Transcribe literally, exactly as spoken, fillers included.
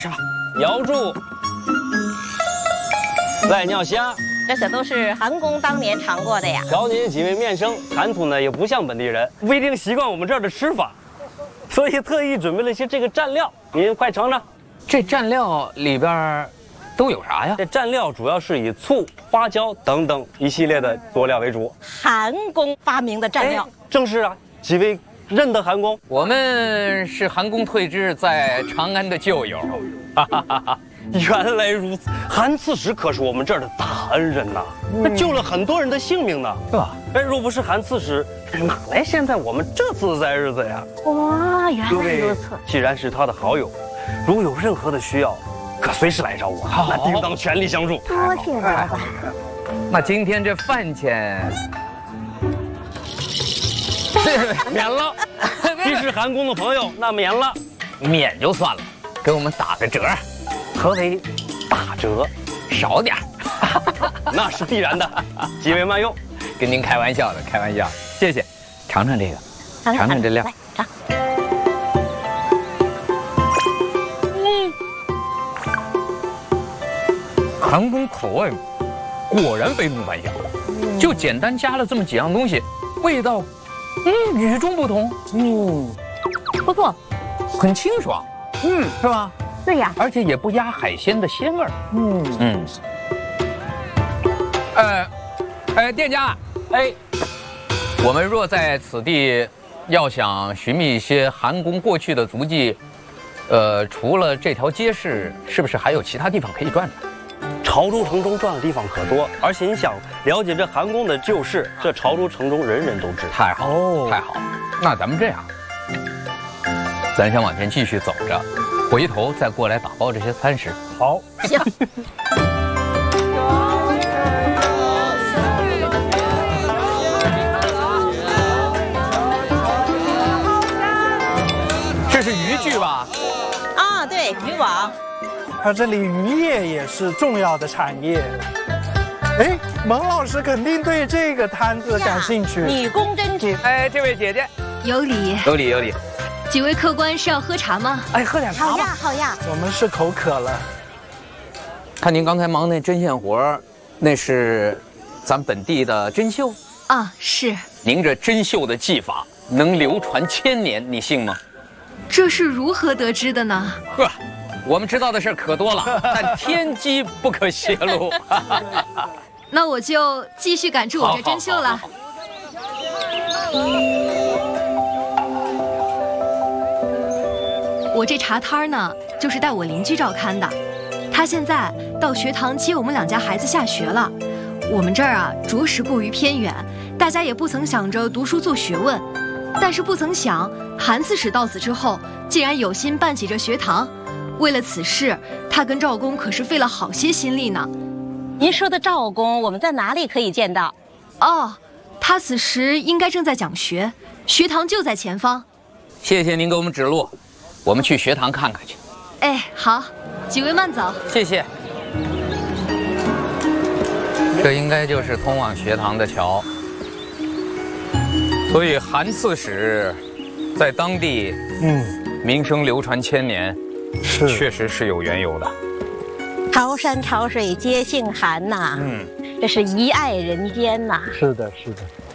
是吧？瑶柱、赖尿虾， 这些都是韩公当年尝过的呀。 瞧您几位面生，谈吐呢也不像本地人，不一定习惯我们这儿的吃法，所以特意准备了一些这个蘸料，您快尝尝。 这蘸料里边都有啥呀？ 这蘸料主要是以醋、花椒等等一系列的佐料为主。 韩公发明的蘸料， 正是啊，几位认得韩公？ 我们是韩公退治在长安的旧友。 哈哈哈哈！原来如此，韩刺史可是我们这儿的大恩人呐，他救了很多人的性命呢， 是吧？ 哎，若不是韩刺史，哪来现在我们这自在日子呀？ 哇，原各位来如此。 既然是他的好友，如有任何的需要，可随时来找我，那定当全力相助。 多谢老板。 那今天这饭钱，这免了。既是韩公的朋友，那免了， 免就算了，给我们打个折。 何为打折？ 少点儿。 那是必然的。几位慢用。 跟您开玩笑的，开玩笑。谢谢，尝尝这个，尝尝这料。 来尝。 嗯，韩公口味果然非同凡响，就简单加了这么几样东西，味道，嗯，与众不同。嗯， 不错， 很清爽。嗯，是吧？ 对呀， 而且也不压海鲜的鲜味儿。嗯嗯。呃，呃，店家，哎，我们若在此地要想寻觅一些韩公过去的足迹，呃，除了这条街市，是不是还有其他地方可以转转？ 潮州城中转的地方可多，而且你想了解这韩公的旧事，这潮州城中人人都知。 太好，哦、太好。那咱们这样，咱先往前继续走着。回头再过来打包这些餐食。 好， 行。 这是渔具吧？ 啊，对，渔网。 它这里渔业也是重要的产业。哎，蒙老师肯定对这个摊子感兴趣。 女工针织。 哎，这位姐姐， 有礼， 有礼，有礼。 几位客官是要喝茶吗？ 哎，喝点茶吧。 好呀，好呀。 我们是口渴了。 看您刚才忙那针线活，那是咱本地的针绣啊，是。 您这针绣的技法能流传千年，你信吗？ 这是如何得知的呢？ 呵，我们知道的事可多了，但天机不可泄露。 那我就继续赶住我这针绣了。我这茶摊呢，就是带我邻居照看的。他现在到学堂接我们两家孩子下学了。我们这儿啊，着实过于偏远，大家也不曾想着读书做学问。但是不曾想，韩刺史到此之后，竟然有心办起这学堂。为了此事，他跟赵公可是费了好些心力呢。 您说的赵公，我们在哪里可以见到？ 哦，他此时应该正在讲学，学堂就在前方。 谢谢您给我们指路，我们去学堂看看去。 哎，好，几位慢走。 谢谢。这应该就是通往学堂的桥。所以韩刺史在当地，嗯，名声流传千年，是确实是有缘由的。 潮山潮水皆姓韩呐，嗯，这是一爱人间呐。 是的，是的。